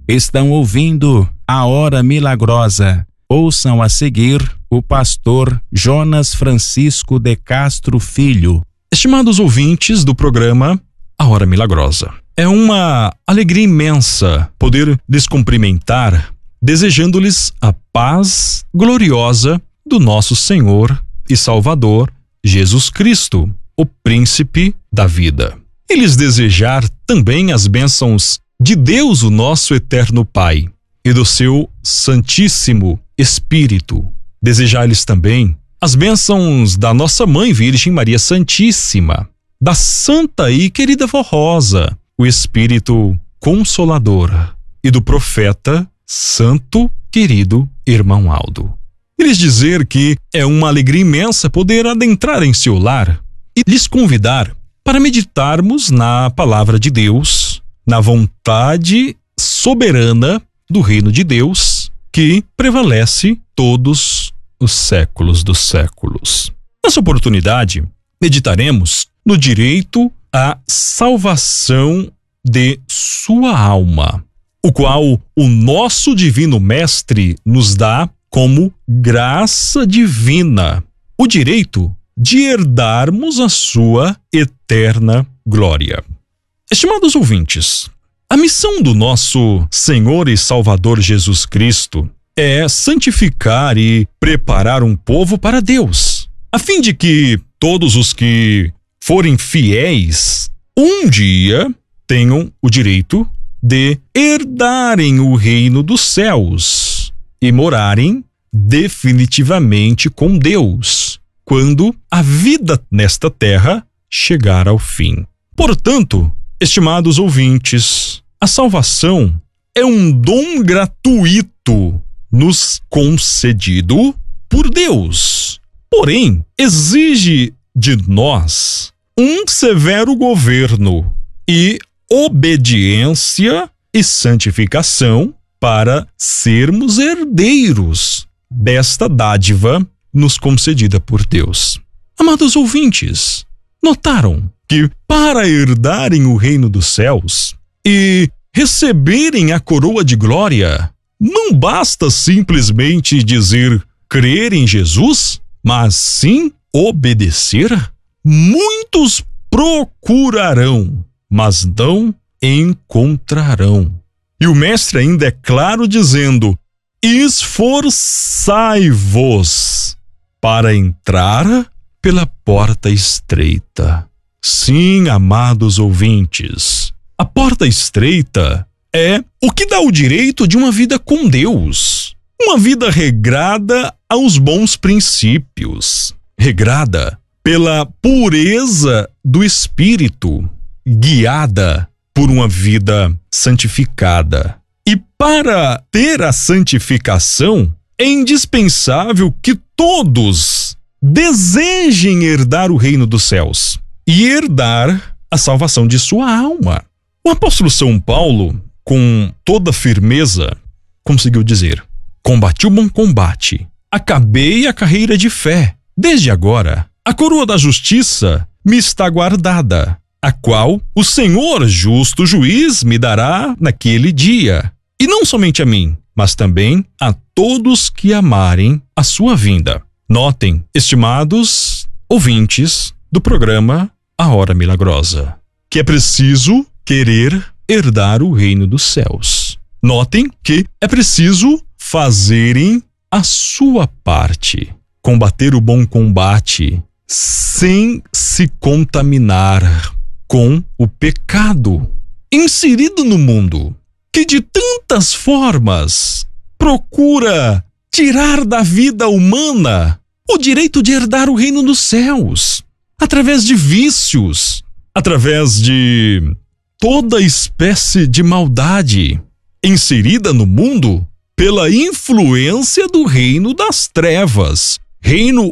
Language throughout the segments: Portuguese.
Estão ouvindo a Hora Milagrosa. Ouçam a seguir o pastor Jonas Francisco de Castro Filho. Estimados ouvintes do programa A Hora Milagrosa, é uma alegria imensa poder lhes cumprimentar, desejando-lhes a paz gloriosa do nosso Senhor e Salvador Jesus Cristo, o Príncipe da vida. E lhes desejar também as bênçãos de Deus, o nosso eterno Pai, e do seu Santíssimo Espírito. Desejar-lhes também as bênçãos da nossa Mãe Virgem Maria Santíssima, da Santa e querida Vó Rosa, o Espírito Consolador, e do profeta Santo querido Irmão Aldo. E lhes dizer que é uma alegria imensa poder adentrar em seu lar e lhes convidar para meditarmos na palavra de Deus, na vontade soberana do reino de Deus, que prevalece todos os séculos dos séculos. Nessa oportunidade, meditaremos no direito à salvação de sua alma, o qual o nosso Divino Mestre nos dá como graça divina, o direito de herdarmos a sua eterna glória. Estimados ouvintes, a missão do nosso Senhor e Salvador Jesus Cristo é santificar e preparar um povo para Deus, a fim de que todos os que forem fiéis um dia tenham o direito de herdarem o reino dos céus e morarem definitivamente com Deus quando a vida nesta terra chegar ao fim. Portanto, estimados ouvintes, a salvação é um dom gratuito nos concedido por Deus. Porém, exige de nós um severo governo e obediência e santificação para sermos herdeiros desta dádiva nos concedida por Deus. Amados ouvintes, notaram que para herdarem o reino dos céus e receberem a coroa de glória, não basta simplesmente dizer crer em Jesus, mas sim obedecer? Muitos procurarão, mas não encontrarão. E o mestre ainda é claro dizendo: esforçai-vos para entrar pela porta estreita. Sim, amados ouvintes, a porta estreita é o que dá o direito de uma vida com Deus, uma vida regrada aos bons princípios, regrada pela pureza do espírito, guiada por uma vida santificada. E para ter a santificação, é indispensável que todos desejem herdar o reino dos céus e herdar a salvação de sua alma. O apóstolo São Paulo, com toda firmeza, conseguiu dizer: combati o bom combate, acabei a carreira de fé. Desde agora, a coroa da justiça me está guardada, a qual o Senhor, justo juiz, me dará naquele dia. E não somente a mim, mas também a todos que amarem a sua vinda. Notem, estimados ouvintes do programa A Hora Milagrosa, que é preciso querer herdar o reino dos céus. Notem que é preciso fazerem a sua parte, combater o bom combate, sem se contaminar com o pecado inserido no mundo, que de tantas formas procura tirar da vida humana o direito de herdar o reino dos céus, através de vícios, através de toda espécie de maldade inserida no mundo pela influência do reino das trevas, reino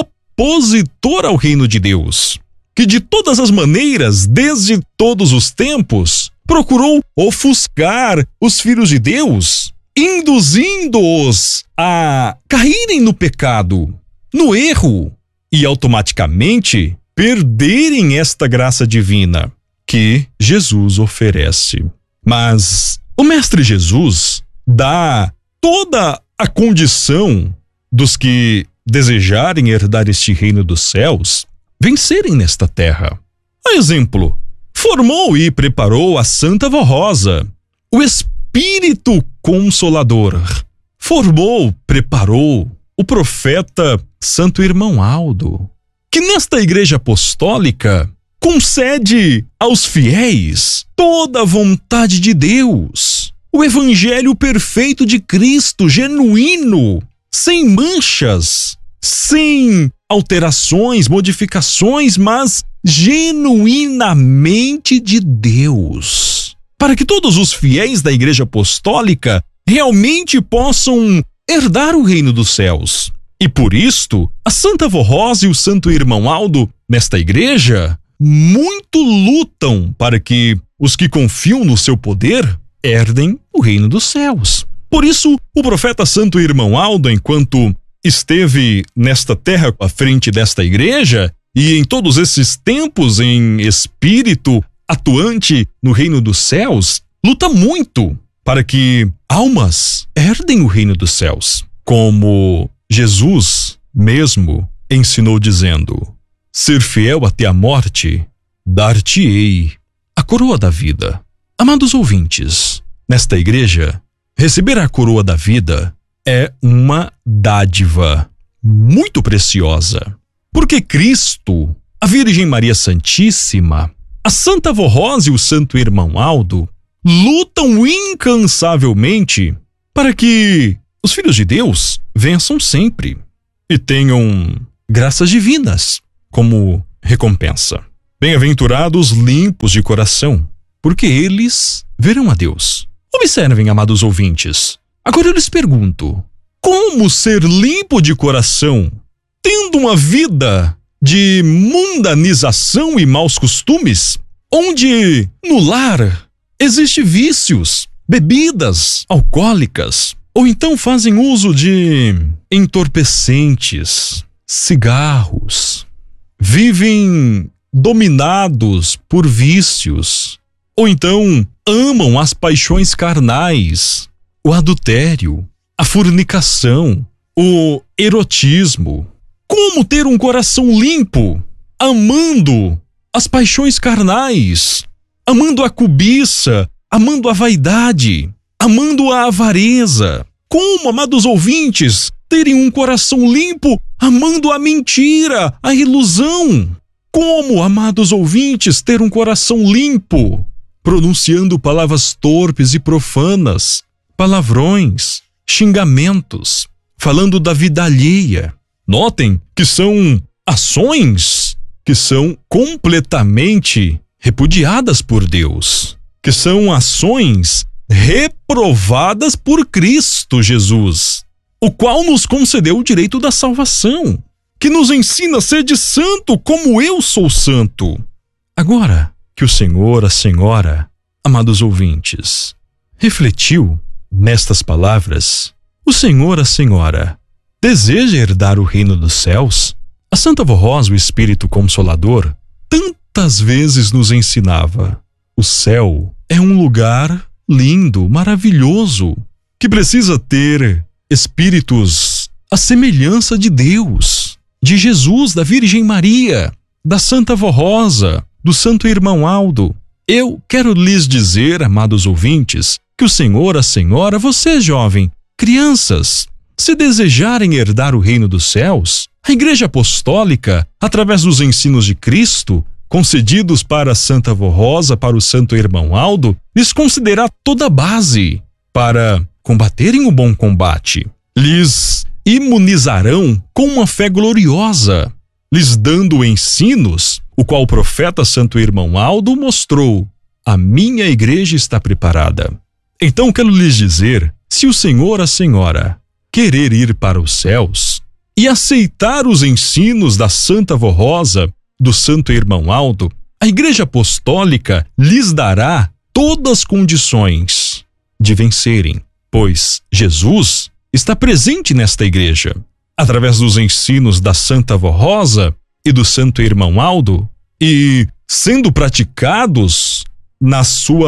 opositor ao reino de Deus, que de todas as maneiras, desde todos os tempos, procurou ofuscar os filhos de Deus, induzindo-os a caírem no pecado, no erro, e automaticamente perderem esta graça divina que Jesus oferece. Mas O Mestre Jesus dá toda a condição dos que desejarem herdar este reino dos céus vencerem nesta terra. A exemplo, formou e preparou a Santa Vó Rosa, o Espírito Consolador. Formou, preparou o profeta Santo Irmão Aldo, que nesta Igreja Apostólica concede aos fiéis toda a vontade de Deus, o Evangelho perfeito de Cristo, genuíno, sem manchas, sem alterações, modificações, mas genuinamente de Deus, para que todos os fiéis da Igreja Apostólica realmente possam herdar o reino dos céus. E por isto, a Santa Vó Rosa e o Santo Irmão Aldo, nesta igreja, muito lutam para que os que confiam no seu poder herdem o reino dos céus. Por isso, o profeta Santo Irmão Aldo, enquanto esteve nesta terra à frente desta igreja, e em todos esses tempos em espírito atuante no reino dos céus, luta muito para que almas herdem o reino dos céus, como Jesus mesmo ensinou dizendo: ser fiel até a morte, dar-te-ei a coroa da vida. Amados ouvintes, nesta igreja, receber a coroa da vida é uma dádiva muito preciosa, porque Cristo, a Virgem Maria Santíssima, a Santa Vó Rosa e o Santo Irmão Aldo lutam incansavelmente para que os filhos de Deus vençam sempre e tenham graças divinas como recompensa. Bem-aventurados limpos de coração, porque eles verão a Deus. Observem, amados ouvintes. Agora eu lhes pergunto: como ser limpo de coração, tendo uma vida de mundanização e maus costumes, onde no lar existem vícios, bebidas alcoólicas, ou então fazem uso de entorpecentes, cigarros, vivem dominados por vícios, ou então amam as paixões carnais, o adultério, a fornicação, o erotismo. Como ter um coração limpo, amando as paixões carnais, amando a cobiça, amando a vaidade, amando a avareza? Como, amados ouvintes, terem um coração limpo, amando a mentira, a ilusão? Como, amados ouvintes, ter um coração limpo, pronunciando palavras torpes e profanas, palavrões, xingamentos, falando da vida alheia? Notem que são ações que são completamente repudiadas por Deus, que são ações reprovadas por Cristo Jesus, o qual nos concedeu o direito da salvação, que nos ensina a ser de santo como eu sou santo. Agora que o Senhor, a Senhora, amados ouvintes, refletiu nestas palavras, o Senhor, a Senhora, deseja herdar o reino dos céus? A Santa Vó Rosa, o Espírito Consolador, tantas vezes nos ensinava: o céu é um lugar lindo, maravilhoso, que precisa ter espíritos à semelhança de Deus, de Jesus, da Virgem Maria, da Santa Vó Rosa, do Santo Irmão Aldo. Eu quero lhes dizer, amados ouvintes, que o Senhor, a Senhora, você jovem, crianças, se desejarem herdar o reino dos céus, a Igreja Apostólica, através dos ensinos de Cristo, concedidos para a Santa Vó Rosa, para o Santo Irmão Aldo, lhes concederá toda a base para combaterem o bom combate. Lhes imunizarão com uma fé gloriosa, lhes dando ensinos, o qual o profeta Santo Irmão Aldo mostrou: a minha igreja está preparada. Então quero lhes dizer, se o Senhor, a Senhora, querer ir para os céus e aceitar os ensinos da Santa Vó Rosa, do Santo Irmão Aldo, a Igreja Apostólica lhes dará todas as condições de vencerem, pois Jesus está presente nesta igreja. Através dos ensinos da Santa Vó Rosa e do Santo Irmão Aldo, e sendo praticados na sua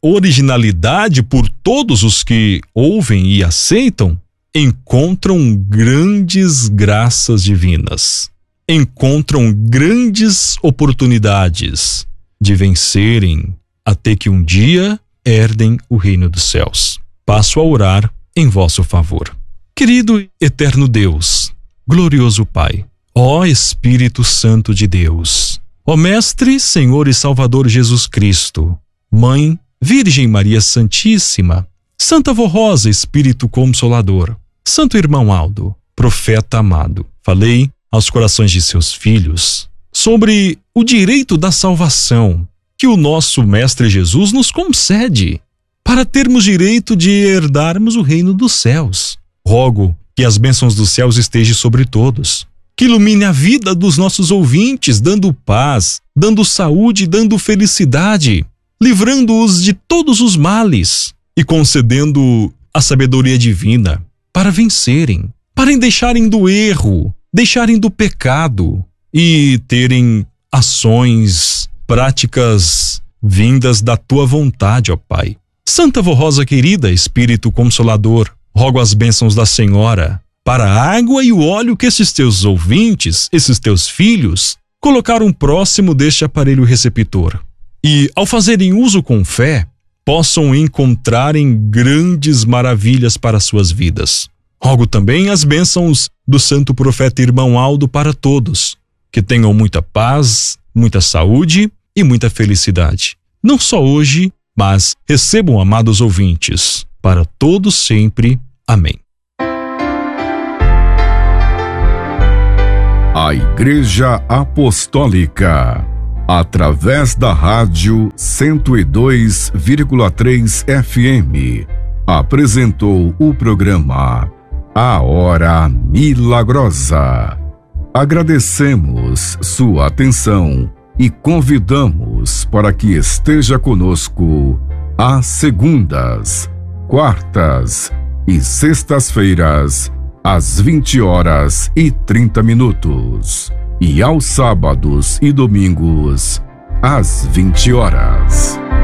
originalidade por todos os que ouvem e aceitam, encontram grandes graças divinas, encontram grandes oportunidades de vencerem até que um dia herdem o reino dos céus. Passo a orar em vosso favor. Querido eterno Deus, glorioso Pai, ó Espírito Santo de Deus, ó Mestre, Senhor e Salvador Jesus Cristo, Mãe, Virgem Maria Santíssima, Santa Vó Rosa, Espírito Consolador, Santo Irmão Aldo, Profeta amado, falei aos corações de seus filhos sobre o direito da salvação que o nosso Mestre Jesus nos concede para termos direito de herdarmos o reino dos céus. Rogo que as bênçãos dos céus estejam sobre todos, que ilumine a vida dos nossos ouvintes, dando paz, dando saúde, dando felicidade, livrando-os de todos os males e concedendo a sabedoria divina para vencerem, para deixarem do erro, deixarem do pecado e terem ações, práticas vindas da tua vontade, ó Pai. Santa Vó Rosa querida, Espírito Consolador, rogo as bênçãos da Senhora para a água e o óleo que esses teus ouvintes, esses teus filhos, colocaram próximo deste aparelho receptor. E, ao fazerem uso com fé, possam encontrarem grandes maravilhas para suas vidas. Rogo também as bênçãos do santo profeta Irmão Aldo para todos, que tenham muita paz, muita saúde e muita felicidade. Não só hoje, mas recebam, amados ouvintes, para todos sempre. Amém. A Igreja Apostólica, através da rádio 102,3 FM, apresentou o programa A Hora Milagrosa. Agradecemos sua atenção e convidamos para que esteja conosco às segundas, quartas e sextas-feiras, às 20h30, e aos sábados e domingos, às 20h.